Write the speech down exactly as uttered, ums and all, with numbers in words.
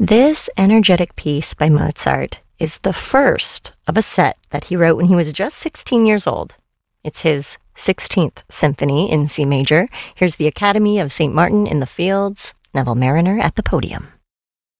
This energetic piece by Mozart is the first of a set that he wrote when he was just sixteen years old. It's his sixteenth Symphony in C major. Here's the Academy of Saint Martin in the Fields, Neville Marriner at the podium.